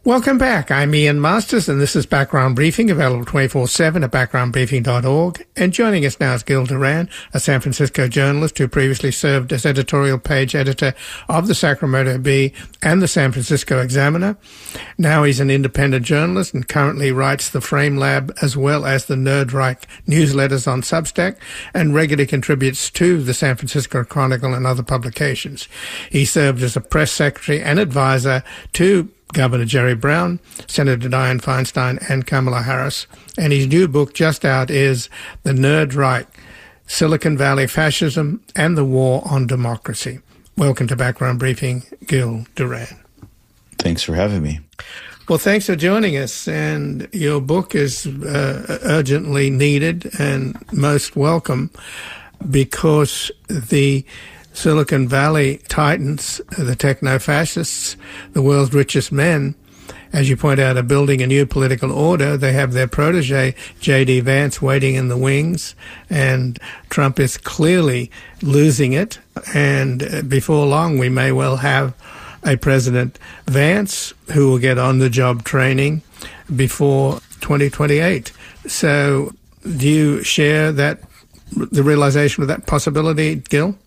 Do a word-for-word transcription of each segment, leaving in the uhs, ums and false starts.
Welcome back. I'm Ian Masters, and this is Background Briefing, available twenty-four seven at background briefing dot org. And joining us now is Gil Duran, a San Francisco journalist who previously served as editorial page editor of the Sacramento Bee and the San Francisco Examiner. Now he's an independent journalist and currently writes the Frame Lab as well as the Nerdreich newsletters on Substack, and regularly contributes to the San Francisco Chronicle and other publications. He served as a press secretary and advisor to Governor Jerry Brown, Senator Dianne Feinstein, and Kamala Harris. And his new book just out is The Nerdreich, Silicon Valley Fascism and the War on Democracy. Welcome to Background Briefing, Gil Duran. Thanks for having me. Well, thanks for joining us. And your book is uh, urgently needed and most welcome, because the Silicon Valley titans, the techno-fascists, the world's richest men, as you point out, are building a new political order. They have their protege, J D Vance, waiting in the wings, and Trump is clearly losing it. And before long, we may well have a President Vance who will get on-the-job training before twenty twenty-eight. So do you share that, the realization of that possibility, Gil?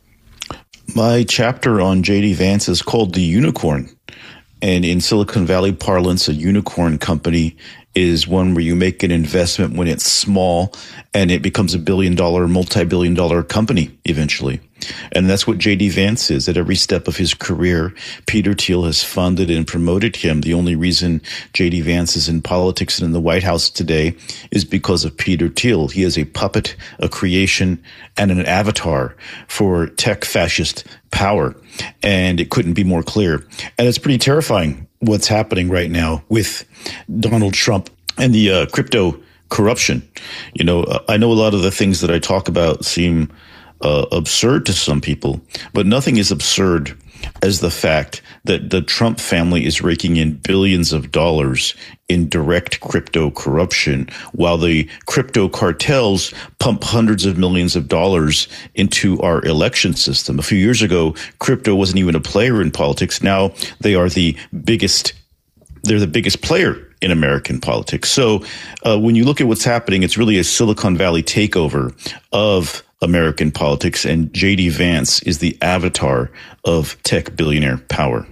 My chapter on J D Vance is called The Unicorn. And in Silicon Valley parlance, a unicorn company is one where you make an investment when it's small and it becomes a billion dollar, multi-billion dollar company eventually. And that's what J D Vance is. At every step of his career, Peter Thiel has funded and promoted him. The only reason J D Vance is in politics and in the White House today is because of Peter Thiel. He is a puppet, a creation, and an avatar for tech fascist power. And it couldn't be more clear. And it's pretty terrifying what's happening right now with Donald Trump and the uh, crypto corruption. You know, I know a lot of the things that I talk about seem uh, absurd to some people, but nothing is absurd as the fact that the Trump family is raking in billions of dollars in direct crypto corruption, while the crypto cartels pump hundreds of millions of dollars into our election system. A few years ago, crypto wasn't even a player in politics. Now they are the biggest, they're the biggest player in American politics. So uh, when you look at what's happening, it's really a Silicon Valley takeover of American politics, and J D Vance is the avatar of tech billionaire power.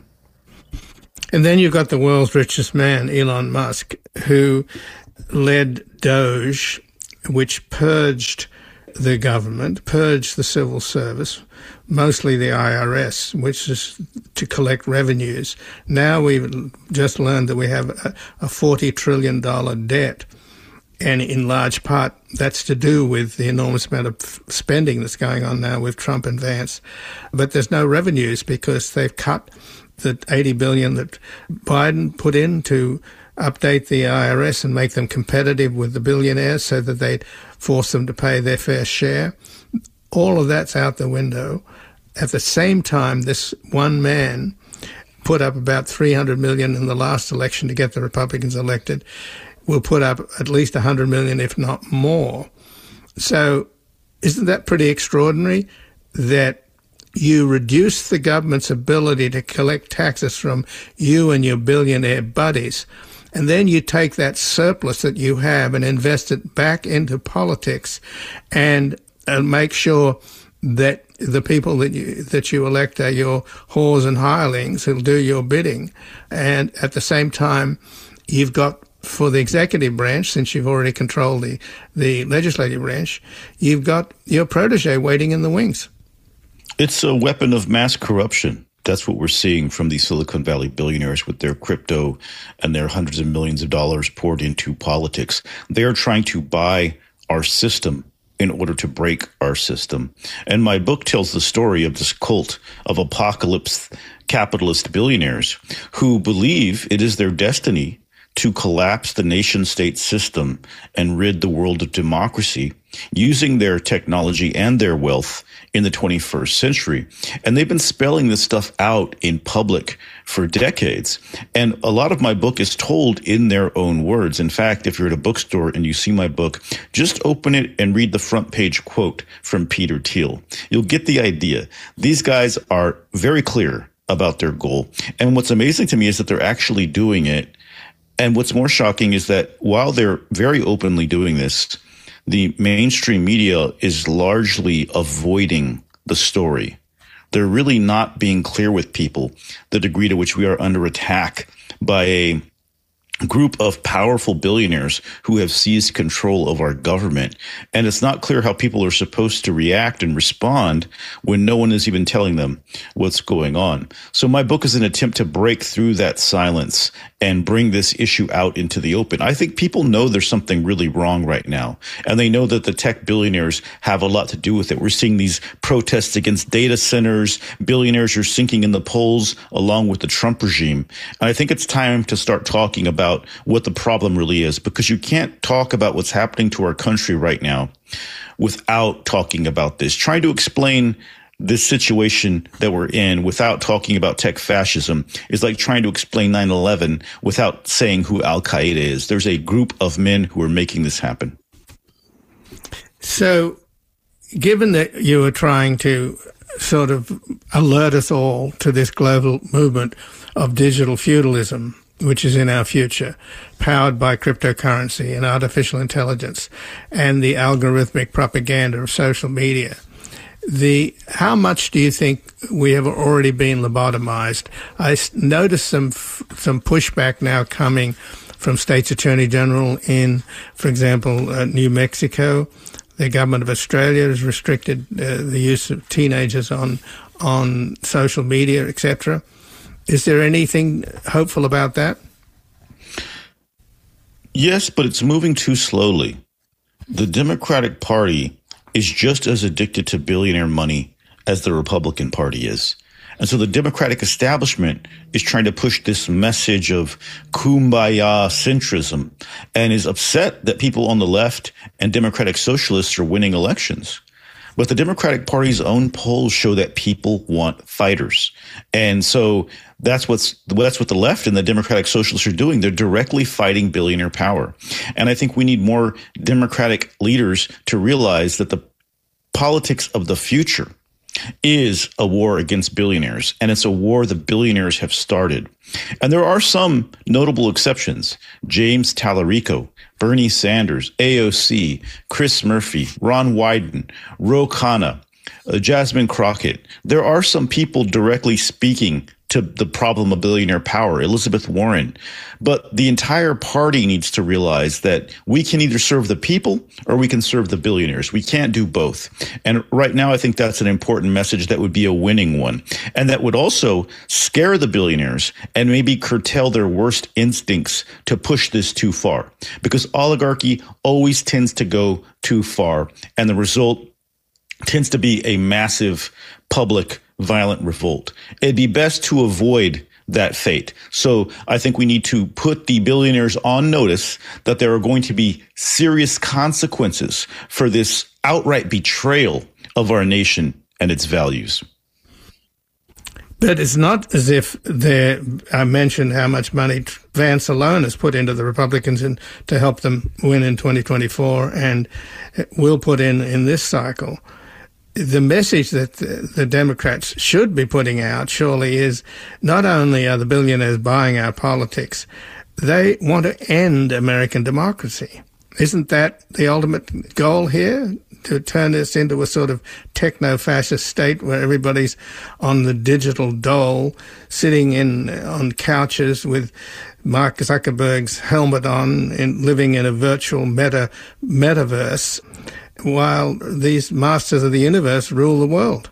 And then you've got the world's richest man, Elon Musk, who led Doge, which purged the government, purged the civil service, mostly the I R S, which is to collect revenues. Now we've just learned that we have a, a forty trillion dollars debt. And in large part, that's to do with the enormous amount of spending that's going on now with Trump and Vance. But there's no revenues because they've cut the eighty billion dollars that Biden put in to update the I R S and make them competitive with the billionaires so that they'd force them to pay their fair share. All of that's out the window. At the same time, this one man put up about three hundred million dollars in the last election to get the Republicans elected. Will put up at least one hundred million dollars, if not more. So isn't that pretty extraordinary that you reduce the government's ability to collect taxes from you and your billionaire buddies, and then you take that surplus that you have and invest it back into politics and, and make sure that the people that you, that you elect are your whores and hirelings who'll do your bidding. And at the same time, you've got, for the executive branch, since you've already controlled the, the legislative branch, you've got your protege waiting in the wings. It's a weapon of mass corruption. That's what we're seeing from these Silicon Valley billionaires with their crypto and their hundreds of millions of dollars poured into politics. They are trying to buy our system in order to break our system. And my book tells the story of this cult of apocalypse capitalist billionaires who believe it is their destiny to collapse the nation-state system and rid the world of democracy using their technology and their wealth in the twenty-first century. And they've been spelling this stuff out in public for decades. And a lot of my book is told in their own words. In fact, if you're at a bookstore and you see my book, just open it and read the front page quote from Peter Thiel. You'll get the idea. These guys are very clear about their goal. And what's amazing to me is that they're actually doing it. And what's more shocking is that while they're very openly doing this, the mainstream media is largely avoiding the story. They're really not being clear with people the degree to which we are under attack by a group of powerful billionaires who have seized control of our government. And it's not clear how people are supposed to react and respond when no one is even telling them what's going on. So my book is an attempt to break through that silence and bring this issue out into the open. I think people know there's something really wrong right now, and they know that the tech billionaires have a lot to do with it. We're seeing these protests against data centers. Billionaires are sinking in the polls along with the Trump regime. And I think it's time to start talking about what the problem really is, because you can't talk about what's happening to our country right now without talking about this. Trying to explain this situation that we're in without talking about tech fascism is like trying to explain nine eleven without saying who Al-Qaeda is. There's a group of men who are making this happen. So, given that you are trying to sort of alert us all to this global movement of digital feudalism, which is in our future, powered by cryptocurrency and artificial intelligence and the algorithmic propaganda of social media, the how much do you think we have already been lobotomized? I noticed some some pushback now coming from states attorney general in, for example, uh, New Mexico. The government of Australia has restricted uh, the use of teenagers on on social media, et cetera. Is there anything hopeful about that? Yes, but it's moving too slowly. The Democratic Party is just as addicted to billionaire money as the Republican Party is. And so the Democratic establishment is trying to push this message of kumbaya centrism and is upset that people on the left and Democratic socialists are winning elections. But the Democratic Party's own polls show that people want fighters. And so that's what's that's what the left and the Democratic Socialists are doing. They're directly fighting billionaire power. And I think we need more Democratic leaders to realize that the politics of the future is a war against billionaires, and it's a war the billionaires have started. And there are some notable exceptions. James Tallarico, Bernie Sanders, A O C, Chris Murphy, Ron Wyden, Ro Khanna, uh, Jasmine Crockett. There are some people directly speaking to the problem of billionaire power, Elizabeth Warren. But the entire party needs to realize that we can either serve the people or we can serve the billionaires. We can't do both. And right now, I think that's an important message that would be a winning one. And that would also scare the billionaires and maybe curtail their worst instincts to push this too far. Because oligarchy always tends to go too far. And the result tends to be a massive public violent revolt. It'd be best to avoid that fate. So I think we need to put the billionaires on notice that there are going to be serious consequences for this outright betrayal of our nation and its values. But it's not as if there, I mentioned how much money Vance alone has put into the Republicans in, to help them win in twenty twenty-four and will put in in this cycle. The message that the, the Democrats should be putting out, surely, is not only are the billionaires buying our politics, they want to end American democracy. Isn't that the ultimate goal here? To turn this into a sort of techno-fascist state where everybody's on the digital dole, sitting in on couches with Mark Zuckerberg's helmet on and living in a virtual meta metaverse, while these masters of the universe rule the world.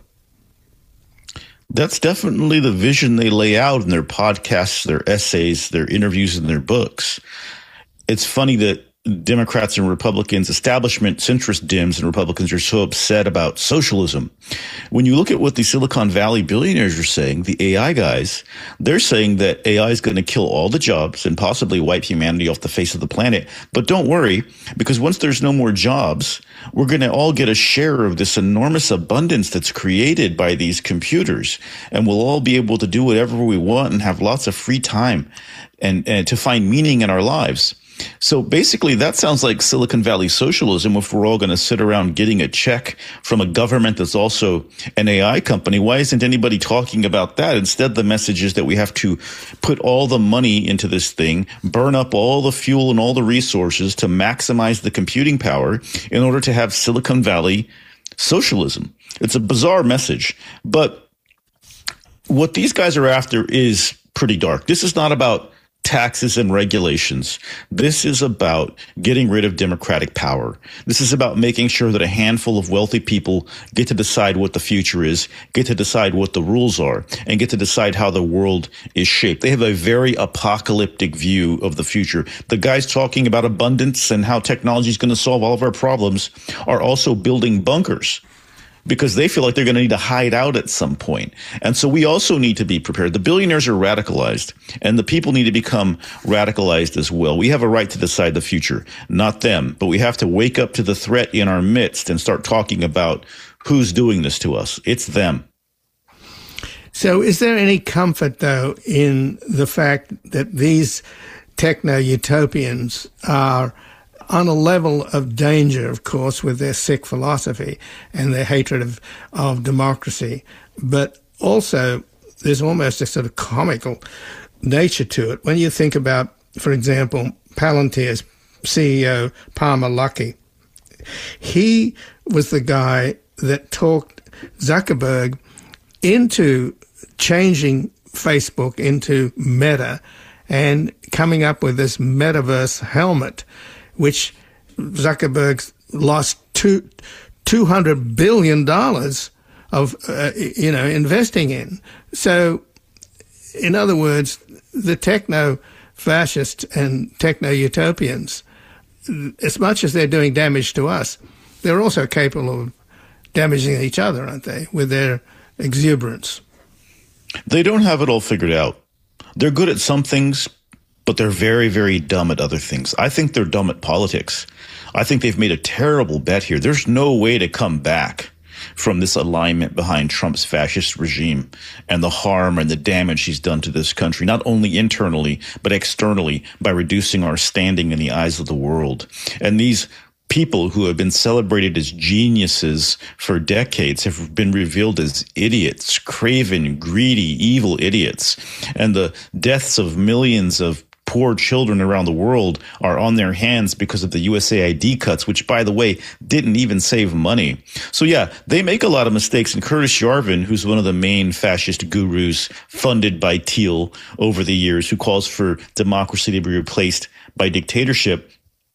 That's definitely the vision they lay out in their podcasts, their essays, their interviews, and their books. It's funny that Democrats and Republicans, establishment centrist Dems and Republicans, are so upset about socialism. When you look at what the Silicon Valley billionaires are saying, the A I guys, they're saying that A I is going to kill all the jobs and possibly wipe humanity off the face of the planet. But don't worry, because once there's no more jobs, we're going to all get a share of this enormous abundance that's created by these computers. And we'll all be able to do whatever we want and have lots of free time and, and to find meaning in our lives. So basically, that sounds like Silicon Valley socialism. If we're all going to sit around getting a check from a government that's also an A I company, why isn't anybody talking about that? Instead, the message is that we have to put all the money into this thing, burn up all the fuel and all the resources to maximize the computing power in order to have Silicon Valley socialism. It's a bizarre message, but what these guys are after is pretty dark. This is not about taxes and regulations. This is about getting rid of democratic power. This is about making sure that a handful of wealthy people get to decide what the future is, get to decide what the rules are, and get to decide how the world is shaped. They have a very apocalyptic view of the future. The guys talking about abundance and how technology is going to solve all of our problems are also building bunkers, because they feel like they're going to need to hide out at some point. And so we also need to be prepared. The billionaires are radicalized, and the people need to become radicalized as well. We have a right to decide the future, not them. But we have to wake up to the threat in our midst and start talking about who's doing this to us. It's them. So is there any comfort, though, in the fact that these techno-utopians are on a level of danger, of course, with their sick philosophy and their hatred of, of democracy, but also there's almost a sort of comical nature to it. When you think about, for example, Palantir's C E O, Palmer Luckey, he was the guy that talked Zuckerberg into changing Facebook into Meta and coming up with this metaverse helmet, which Zuckerberg lost two, two hundred billion dollars of, uh, you know, investing in. So, in other words, the techno-fascists and techno-utopians, as much as they're doing damage to us, they're also capable of damaging each other, aren't they, with their exuberance? They don't have it all figured out. They're good at some things, but they're very, very dumb at other things. I think they're dumb at politics. I think they've made a terrible bet here. There's no way to come back from this alignment behind Trump's fascist regime and the harm and the damage he's done to this country, not only internally, but externally, by reducing our standing in the eyes of the world. And these people who have been celebrated as geniuses for decades have been revealed as idiots, craven, greedy, evil idiots. And the deaths of millions of poor children around the world are on their hands because of the U S A I D cuts, which, by the way, didn't even save money. So, yeah, they make a lot of mistakes. And Curtis Yarvin, who's one of the main fascist gurus funded by Thiel over the years, who calls for democracy to be replaced by dictatorship,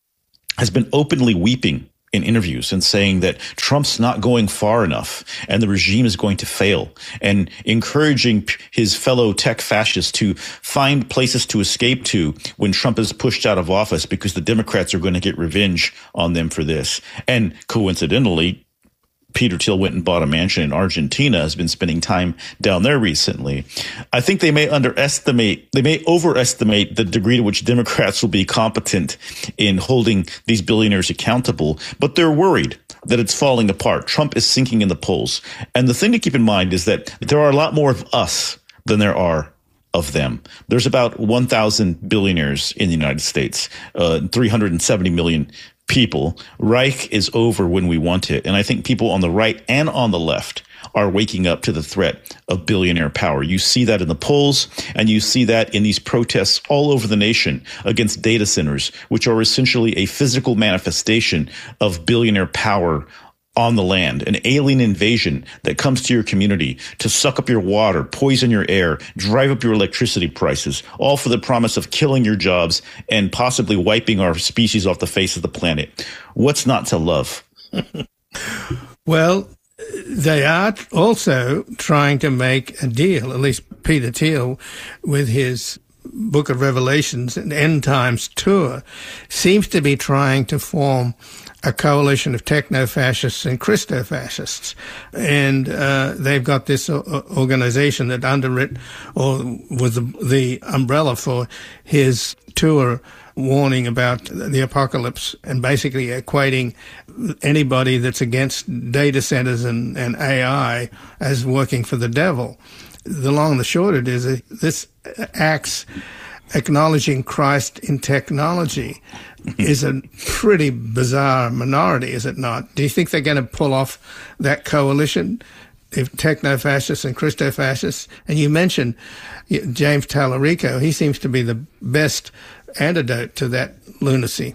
has been openly weeping in interviews and saying that Trump's not going far enough and the regime is going to fail, and encouraging his fellow tech fascists to find places to escape to when Trump is pushed out of office, because the Democrats are going to get revenge on them for this. And coincidentally, Peter Thiel went and bought a mansion in Argentina, has been spending time down there recently. I think they may underestimate, they may overestimate the degree to which Democrats will be competent in holding these billionaires accountable, but they're worried that it's falling apart. Trump is sinking in the polls. And the thing to keep in mind is that there are a lot more of us than there are of them. There's about one thousand billionaires in the United States, uh, three hundred seventy million people. Reich is over when we want it. And I think people on the right and on the left are waking up to the threat of billionaire power. You see that in the polls, and you see that in these protests all over the nation against data centers, which are essentially a physical manifestation of billionaire power on the land, an alien invasion that comes to your community to suck up your water, poison your air, drive up your electricity prices, all for the promise of killing your jobs and possibly wiping our species off the face of the planet. What's not to love? Well, they are also trying to make a deal, at least Peter Thiel, with his Book of Revelations and End Times tour, seems to be trying to form a coalition of techno-fascists and Christo-fascists. And uh, they've got this organization that underwrit, or was the, the umbrella for his tour, warning about the apocalypse and basically equating anybody that's against data centers and, and A I as working for the devil. The long and the short of it is that this acts acknowledging Christ in technology is a pretty bizarre minority, is it not? Do you think they're going to pull off that coalition, if techno-fascists and Christo-fascists? And you mentioned James Tallarico. He seems to be the best antidote to that lunacy.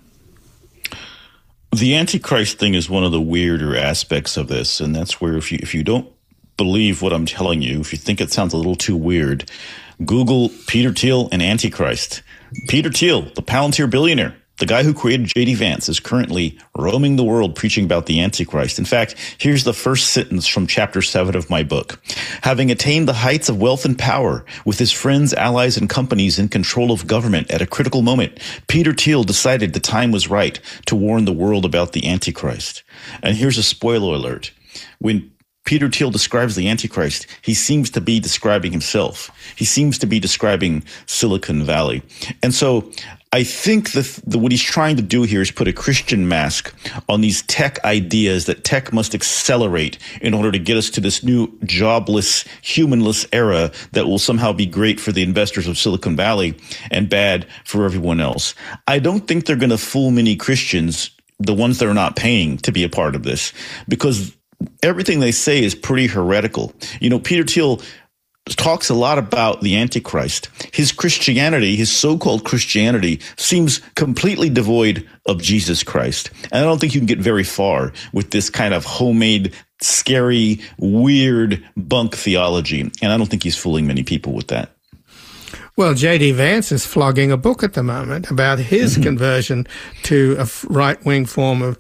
The Antichrist thing is one of the weirder aspects of this, and that's where if you if you don't believe what I'm telling you, if you think it sounds a little too weird, Google Peter Thiel and Antichrist. Peter Thiel, the Palantir billionaire, the guy who created J D Vance, is currently roaming the world preaching about the Antichrist. In fact, here's the first sentence from chapter seven of my book. Having attained the heights of wealth and power with his friends, allies, and companies in control of government at a critical moment, Peter Thiel decided the time was right to warn the world about the Antichrist. And here's a spoiler alert. When Peter Thiel describes the Antichrist, he seems to be describing himself. He seems to be describing Silicon Valley. And so I think that the, what he's trying to do here is put a Christian mask on these tech ideas that tech must accelerate in order to get us to this new jobless, humanless era that will somehow be great for the investors of Silicon Valley and bad for everyone else. I don't think they're going to fool many Christians, the ones that are not paying to be a part of this, because everything they say is pretty heretical. You know, Peter Thiel talks a lot about the Antichrist. His Christianity, his so-called Christianity, seems completely devoid of Jesus Christ. And I don't think you can get very far with this kind of homemade, scary, weird bunk theology. And I don't think he's fooling many people with that. Well, J D Vance is flogging a book at the moment about his mm-hmm. conversion to a right-wing form of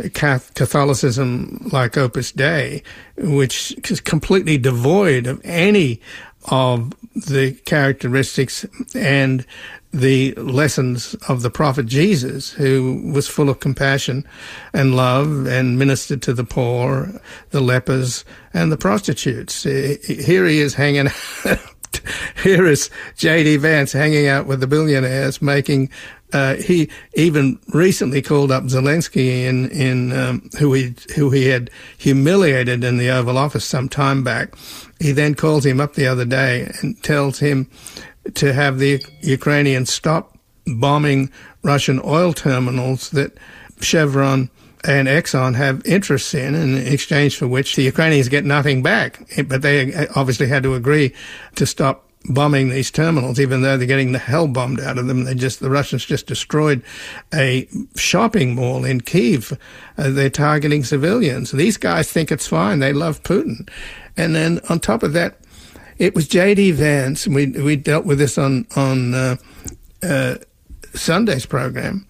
Catholicism like Opus Dei, which is completely devoid of any of the characteristics and the lessons of the prophet Jesus, who was full of compassion and love and ministered to the poor, the lepers, and the prostitutes. Here he is hanging out. Here is J D Vance hanging out with the billionaires, making. Uh, he even recently called up Zelensky, in in um, who he who he had humiliated in the Oval Office some time back. He then calls him up the other day and tells him to have the Ukrainians stop bombing Russian oil terminals that Chevron and Exxon have interests in, in exchange for which the Ukrainians get nothing back. But they obviously had to agree to stop bombing these terminals, even though they're getting the hell bombed out of them. They just, the Russians just destroyed a shopping mall in Kyiv. Uh, they're targeting civilians. These guys think it's fine. They love Putin. And then on top of that, it was J D Vance, and we we dealt with this on, on uh, uh, Sunday's program.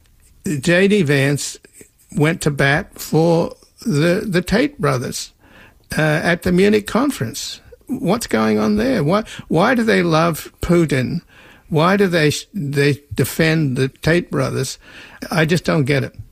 J D Vance went to bat for the the Tate brothers uh, at the Munich conference. What's going on there? Why why do they love Putin? Why do they they defend the Tate brothers? I just don't get it.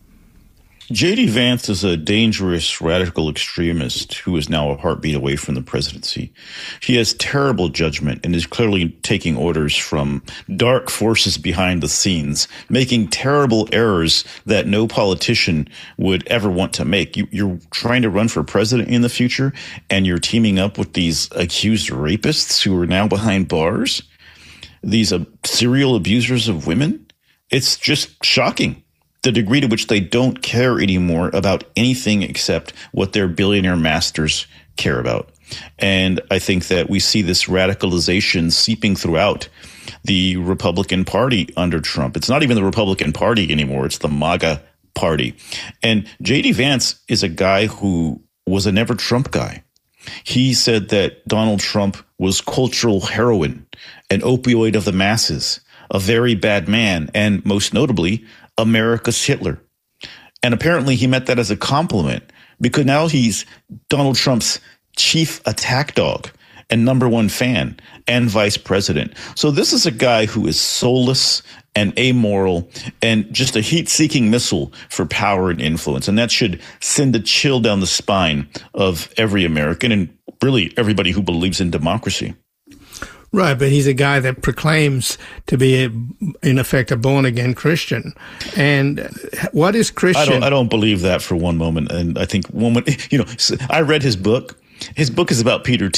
J D Vance is a dangerous radical extremist who is now a heartbeat away from the presidency. He has terrible judgment and is clearly taking orders from dark forces behind the scenes, making terrible errors that no politician would ever want to make. You, you're trying to run for president in the future, and you're teaming up with these accused rapists who are now behind bars, these uh, serial abusers of women. It's just shocking, the degree to which they don't care anymore about anything except what their billionaire masters care about. And I think that we see this radicalization seeping throughout the Republican Party under Trump. It's not even the Republican Party anymore. It's the MAGA Party. And J D Vance is a guy who was a never Trump guy. He said that Donald Trump was cultural heroin, an opioid of the masses, a very bad man, and most notably, America's Hitler. And apparently he meant that as a compliment, because now he's Donald Trump's chief attack dog and number one fan and vice president. So this is a guy who is soulless and amoral and just a heat-seeking missile for power and influence. And that should send a chill down the spine of every American and really everybody who believes in democracy. Right, but he's a guy that proclaims to be, a, in effect, a born-again Christian. And what is Christian? I don't, I don't believe that for one moment. And I think one, you know, I read his book. His book is about Peter Thiel.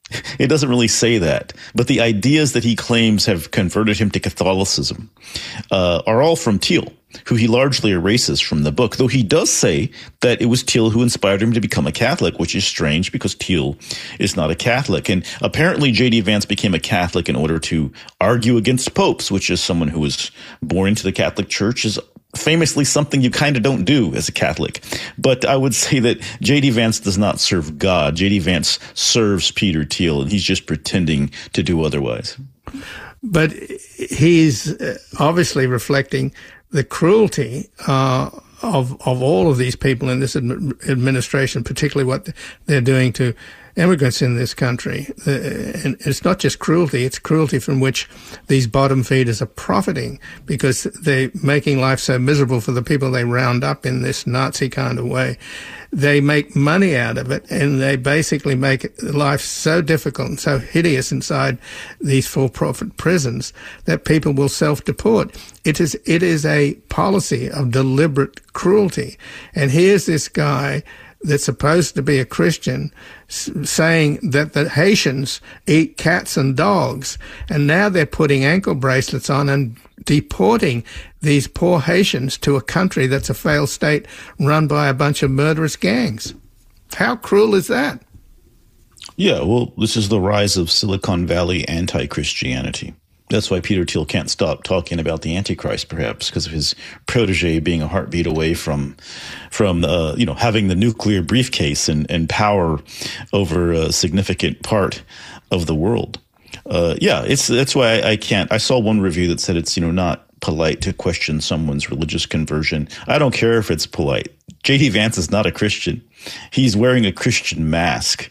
It doesn't really say that. But the ideas that he claims have converted him to Catholicism uh, are all from Thiel, who he largely erases from the book, though he does say that it was Thiel who inspired him to become a Catholic, which is strange because Thiel is not a Catholic. And apparently J D. Vance became a Catholic in order to argue against popes, which is someone who was born into the Catholic Church is famously something you kind of don't do as a Catholic. But I would say that J D. Vance does not serve God. J D. Vance serves Peter Thiel, and he's just pretending to do otherwise. But he's obviously reflecting the cruelty uh, of of all of these people in this administration, particularly what they're doing to immigrants in this country. And it's not just cruelty, it's cruelty from which these bottom feeders are profiting because they're making life so miserable for the people they round up in this Nazi kind of way. They make money out of it, and they basically make life so difficult and so hideous inside these for-profit prisons that people will self-deport. It is, it is a policy of deliberate cruelty. And here's this guy that's supposed to be a Christian saying that the Haitians eat cats and dogs, and now they're putting ankle bracelets on and deporting these poor Haitians to a country that's a failed state run by a bunch of murderous gangs. How cruel is that? Yeah, well, this is the rise of Silicon Valley anti-Christianity. That's why Peter Thiel can't stop talking about the Antichrist, perhaps, because of his protege being a heartbeat away from, from uh, you know, having the nuclear briefcase and, and power over a significant part of the world. Uh, yeah, it's that's why I, I can't. I saw one review that said it's, you know, not polite to question someone's religious conversion. I don't care if it's polite. J D. Vance is not a Christian. He's wearing a Christian mask.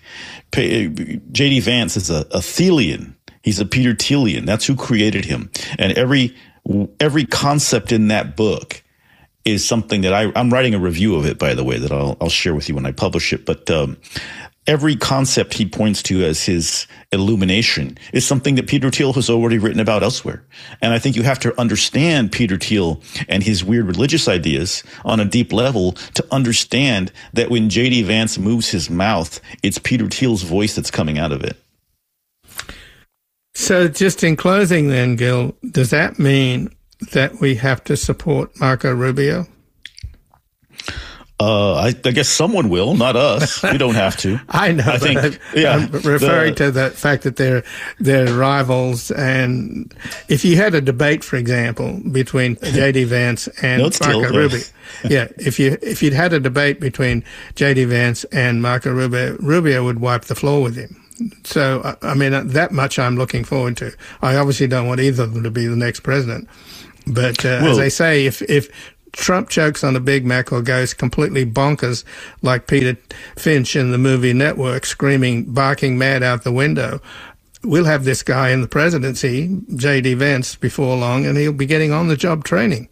J D. Vance is a, a Thielian. He's a Peter Thielian. That's who created him. And every every concept in that book is something that I, I'm writing a review of it, by the way, that I'll, I'll share with you when I publish it. But um, every concept he points to as his illumination is something that Peter Thiel has already written about elsewhere. And I think you have to understand Peter Thiel and his weird religious ideas on a deep level to understand that when J D. Vance moves his mouth, it's Peter Thiel's voice that's coming out of it. So just in closing then, Gil, does that mean that we have to support Marco Rubio? Uh, I, I guess someone will, not us. We don't have to. I know. I think, I'm, yeah, I'm referring the, to the fact that they're they're rivals, and if you had a debate, for example, between J D. Vance and no, Marco still, Rubio, yeah, if you if you'd had a debate between J D. Vance and Marco Rubio, Rubio would wipe the floor with him. So, I mean, that much I'm looking forward to. I obviously don't want either of them to be the next president. But uh, well, as I say, if if Trump chokes on a Big Mac or goes completely bonkers like Peter Finch in the movie Network, screaming, barking mad out the window, we'll have this guy in the presidency, J D. Vance, before long, and he'll be getting on-the-job training.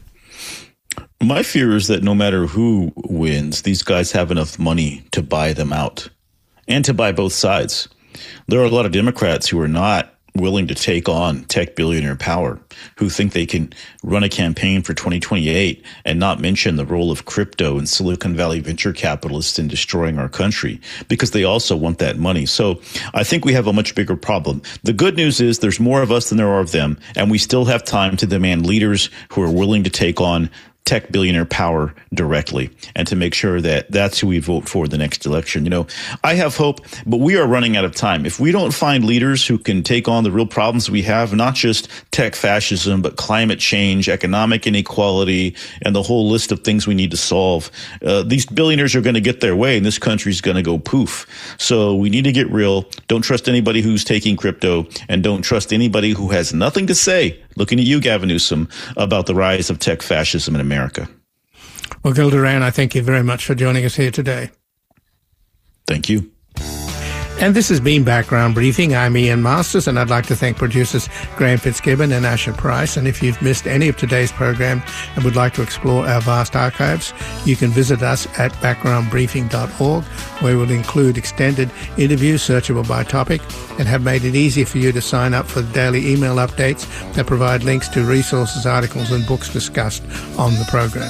My fear is that no matter who wins, these guys have enough money to buy them out. And to buy both sides. There are a lot of Democrats who are not willing to take on tech billionaire power, who think they can run a campaign for twenty twenty-eight and not mention the role of crypto and Silicon Valley venture capitalists in destroying our country, because they also want that money. So I think we have a much bigger problem. The good news is there's more of us than there are of them, and we still have time to demand leaders who are willing to take on tech billionaire power directly, and to make sure that that's who we vote for the next election. You know, I have hope, but we are running out of time. If we don't find leaders who can take on the real problems we have, not just tech fascism, but climate change, economic inequality, and the whole list of things we need to solve, uh, these billionaires are going to get their way, and this country's going to go poof. So we need to get real. Don't trust anybody who's taking crypto, and don't trust anybody who has nothing to say, looking at you, Gavin Newsom, about the rise of tech fascism in America. America. Well, Gil Duran, I thank you very much for joining us here today. Thank you. And this has been Background Briefing. I'm Ian Masters, and I'd like to thank producers Graham Fitzgibbon and Asher Price. And if you've missed any of today's program and would like to explore our vast archives, you can visit us at background briefing dot org, where we'll include extended interviews searchable by topic and have made it easy for you to sign up for daily email updates that provide links to resources, articles, and books discussed on the program.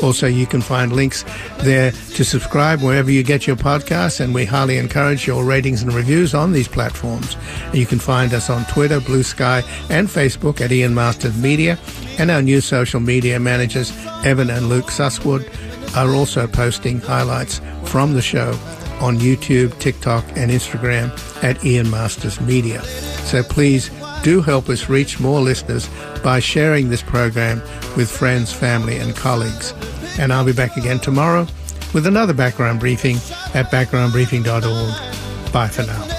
Also, you can find links there to subscribe wherever you get your podcasts, and we highly encourage your ratings and reviews on these platforms. And you can find us on Twitter, Blue Sky, and Facebook at Ian Masters Media, and our new social media managers, Evan and Luke Susswood, are also posting highlights from the show on YouTube, TikTok, and Instagram at Ian Masters Media. So please do help us reach more listeners by sharing this program with friends, family, and colleagues. And I'll be back again tomorrow with another background briefing at background briefing dot org. Bye for now.